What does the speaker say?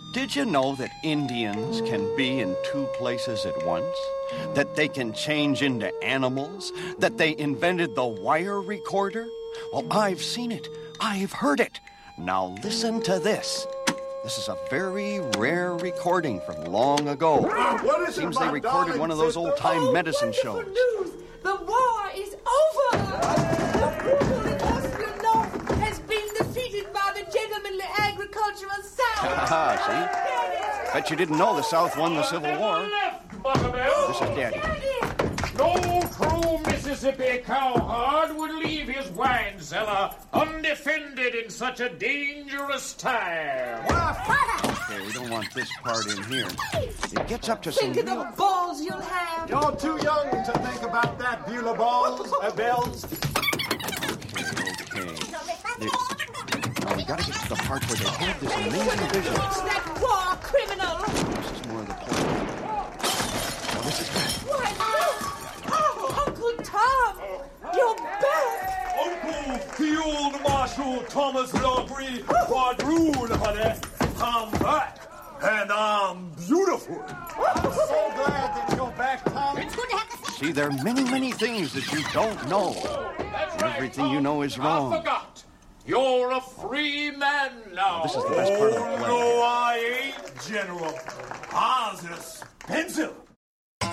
Did you know that Indians can be in two places at once? That they can change into animals? That they invented the wire recorder? Well, I've seen it. I've heard it. Now listen to this. This is a very rare recording from long ago. What is Seems it, they my recorded darling one of those sister? old-time medicine Wonderful shows. news! The war is over! The brutal and Austrian North has been defeated by the gentlemanly agricultural South. See? Bet you didn't know the South won the Civil War. This is Daddy. No true Mississippi cowherd would leave his wine cellar undefended in such a dangerous time. Okay, we don't want this part in here. It gets up to some Think of real... the balls you'll have. You're too young to think about that, Beulah Balls, Bells. Okay. Now we gotta get to the part where they have this amazing vision. That war criminal! This is more of the point. Now this is good. Why, look! Oh, Uncle Tom! You're back! Uncle Field Marshal Thomas Logry Quadroon, honey. I'm back, and I'm beautiful. I'm so glad that you're back, Tom. See, there are many, many things that you don't know. That's right, Everything you Tom. know is wrong. I forgot. You're a free man now. This is the best part of the Oh, play. no, I ain't, General. I'm just expensive.